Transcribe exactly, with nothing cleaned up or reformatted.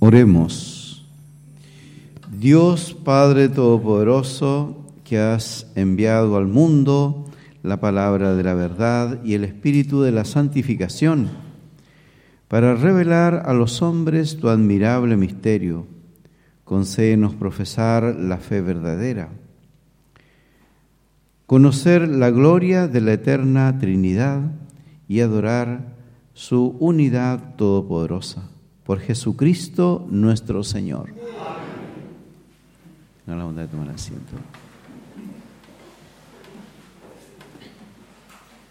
Oremos. Dios Padre Todopoderoso, que has enviado al mundo la palabra de la verdad y el espíritu de la santificación, para revelar a los hombres tu admirable misterio, concédenos profesar la fe verdadera, conocer la gloria de la eterna Trinidad y adorar su unidad todopoderosa. Por Jesucristo nuestro Señor. Amén. La bondad de tomar asiento.